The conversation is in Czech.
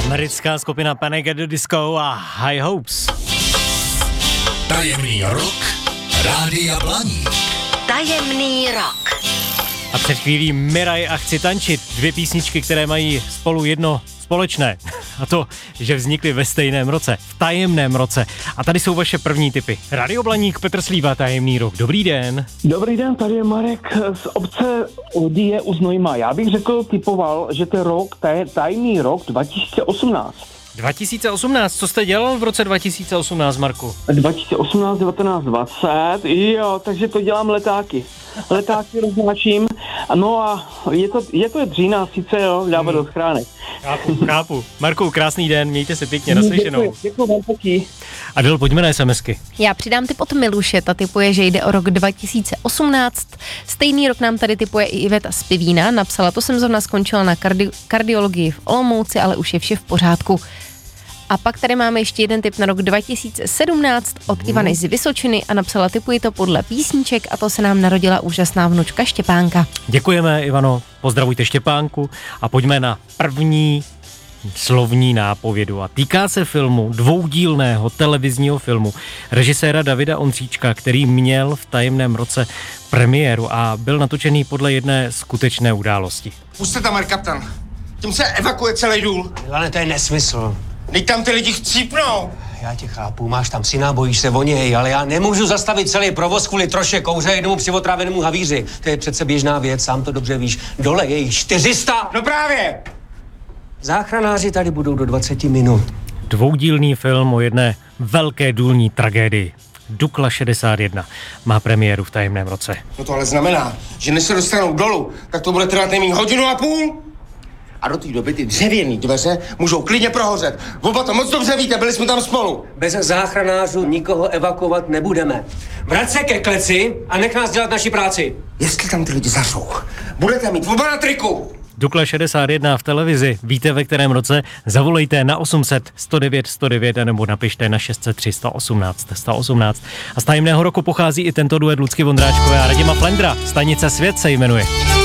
Americká skupina Panic at the Disco a High Hopes. Tajemný rok Rádia Blaník. Tajemný rok. A před chvílí Miraj a Chci tančit. 2 písničky, které mají spolu jedno společné. A to, že vznikly ve stejném roce, v tajemném roce. A tady jsou vaše první tipy. Radio Blaník, Petr Slíva, Tajemný rok. Dobrý den. Dobrý den, tady je Marek z obce Odie u Znojma. Já bych typoval, že to je rok, tajemný rok 2018. 2018, co jste dělal v roce 2018, Marku? 2018, 19, 20, jo, takže to dělám letáky. Letáky roznáším, no a je to dřína, sice jo, dávat do schránek. Chápu. Marku, krásný den, mějte se pěkně, naslyšenou. Děkuji vám taky. Adel, pojďme na SMSky. Já přidám tip od Miluše, ta tipuje, že jde o rok 2018. Stejný rok nám tady tipuje i Iveta z Pivína, napsala, to jsem zrovna skončila na kardiologii v Olomouci, ale už je vše v pořádku. A pak tady máme ještě jeden tip na rok 2017 od Ivany z Vysočiny a napsala, tipuji to podle písniček a to se nám narodila úžasná vnučka Štěpánka. Děkujeme, Ivano, pozdravujte Štěpánku a pojďme na první slovní nápovědu. A týká se filmu, dvoudílného televizního filmu režiséra Davida Ondříčka, který měl v tajemném roce premiéru a byl natočený podle jedné skutečné události. Pusťte tam, kapitán. Tím se evakuuje celý důl. Ale to je nesmysl. Teď tam ty lidi chcípnou. Já tě chápu, máš tam syna, bojíš se o něj, ale já nemůžu zastavit celý provoz kvůli troše kouře jednomu přivotrávenému havíři. To je přece běžná věc, sám to dobře víš. Dole je jich 400! No právě! Záchranáři tady budou do 20 minut. Dvoudílný film o jedné velké důlní tragédii. Dukla 61 má premiéru v tajemném roce. No to ale znamená, že než se dostanou dolů, tak to bude trvat nejméně 1,5 hodiny. A do té doby ty dřevěný dveře můžou klidně prohořet. Oba to moc dobře víte, byli jsme tam spolu. Bez záchranářů nikoho evakuovat nebudeme. Vrať se ke kleci a nech nás dělat naši práci. Jestli tam ty lidi zařou, budete mít oba na triku. Dukla 61 v televizi. Víte, ve kterém roce? Zavolejte na 800 109 109 nebo napište na 603 118 118. A z tajemného roku pochází i tento duet Lucky Vondráčkové a Radima Flendra. Stanice Svět se jmenuje.